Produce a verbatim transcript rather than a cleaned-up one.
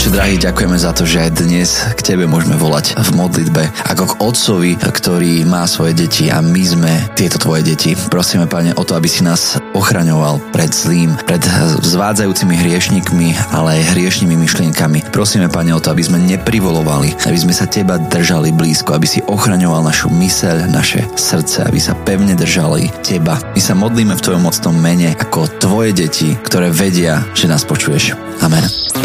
Oče drahý, ďakujeme za to, že aj dnes k Tebe môžeme volať v modlitbe ako k Otcovi, ktorý má svoje deti a my sme tieto Tvoje deti. Prosíme, Pane, o to, aby si nás ochraňoval pred zlým, pred zvádzajúcimi hriešnikmi, ale aj hriešnými myšlienkami. Prosíme, Pane, o to, aby sme neprivolovali, aby sme sa Teba držali blízko, aby si ochraňoval našu myseľ, naše srdce, aby sa pevne držali Teba. My sa modlíme v Tvojom mocnom mene ako Tvoje deti, ktoré vedia, že nás počuješ. Amen.